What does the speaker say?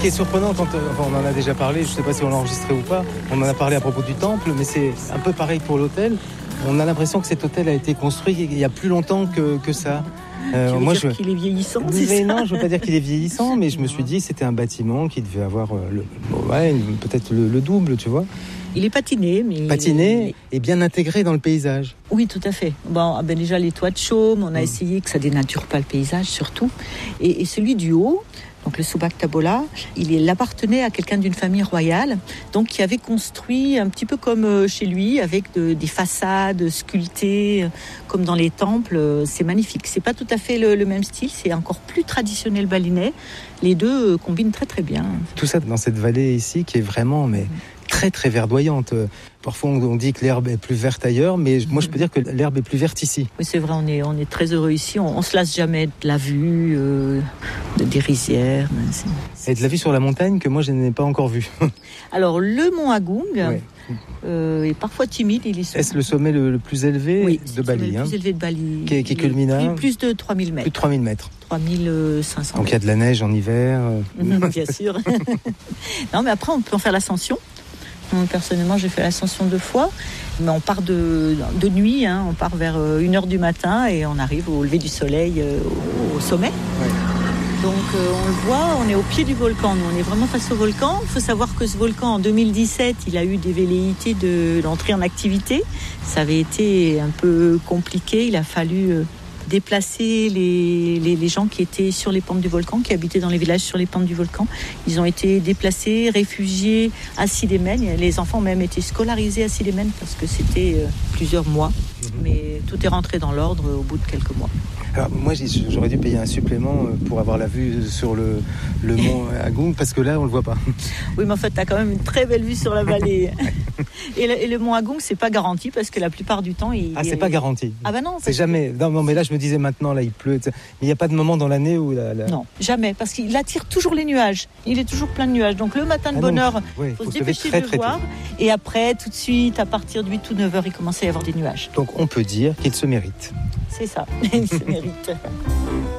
qui est surprenant, on en a déjà parlé, je ne sais pas si on l'a enregistré ou pas, on en a parlé à propos du temple, mais c'est un peu pareil pour l'hôtel. On a l'impression que cet hôtel a été construit il y a plus longtemps que ça. Tu veux dire qu'il est vieillissant, c'est ça ? Non, je ne veux pas dire qu'il est vieillissant, mais je me suis dit que c'était un bâtiment qui devait avoir peut-être le double, tu vois. Il est patiné, mais... Patiné et bien intégré dans le paysage. Oui, tout à fait. Déjà, les toits de chaume, on a essayé que ça dénature pas le paysage, surtout. Et celui du haut, donc le Subak Tabola, il appartenait à quelqu'un d'une famille royale, donc qui avait construit un petit peu comme chez lui, avec des façades sculptées, comme dans les temples. C'est magnifique. C'est pas tout à fait le même style, c'est encore plus traditionnel balinais. Les deux combinent très très bien. Tout ça dans cette vallée ici qui est vraiment très très verdoyante. Parfois on dit que l'herbe est plus verte ailleurs, mais moi je peux dire que l'herbe est plus verte ici. Oui, c'est vrai, on est très heureux ici. On se lasse jamais de la vue, des rizières. Et de la vue sur la montagne que moi je n'ai pas encore vue. Alors le mont Agung est parfois timide. Est-ce le sommet le plus élevé de Bali ? Le plus élevé de Bali. Qui culmine plus de 3000 mètres. Plus de 3000 mètres. 3500 Donc il y a de la neige en hiver. Bien sûr. Non, mais après on peut en faire l'ascension. Personnellement, j'ai fait l'ascension 2 fois, mais on part de nuit, on part vers 1h du matin et on arrive au lever du soleil au sommet. Ouais. Donc on le voit, on est au pied du volcan, nous on est vraiment face au volcan. Il faut savoir que ce volcan en 2017, il a eu des velléités d'entrer en activité. Ça avait été un peu compliqué, il a fallu déplacer les gens qui étaient sur les pentes du volcan, qui habitaient dans les villages sur les pentes du volcan. Ils ont été déplacés, réfugiés à Sidémen. Les enfants ont même été scolarisés à Sidémen parce que c'était plusieurs mois. Mais tout est rentré dans l'ordre au bout de quelques mois. Alors moi j'aurais dû payer un supplément pour avoir la vue sur le mont Agung parce que là on le voit pas. Oui, mais en fait tu as quand même une très belle vue sur la vallée. Et le mont Agung c'est pas garanti parce que la plupart du temps c'est pas garanti. Ah bah non. C'est jamais. Non mais là je me disais maintenant là il pleut. Mais il n'y a pas de moment dans l'année où Non, jamais parce qu'il attire toujours les nuages. Il est toujours plein de nuages. Donc le matin de bonne heure, faut se dépêcher de le voir. Et après tout de suite à partir de 8 ou 9h il commence à y avoir des nuages. Donc on peut dire qu'il se mérite. C'est ça, il se mérite.